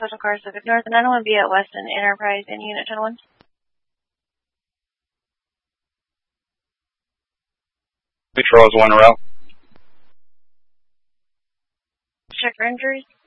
Special Car Pacific North, and 901B at Weston Enterprise in Unit 10-1. Charles 1 route. Check for injuries.